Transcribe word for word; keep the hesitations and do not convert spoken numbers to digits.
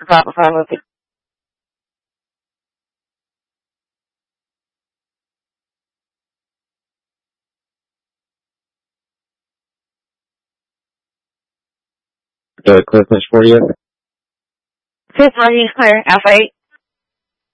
Papa Papa. The Christmas for you. Fifth Marine Clear, Alpha eight.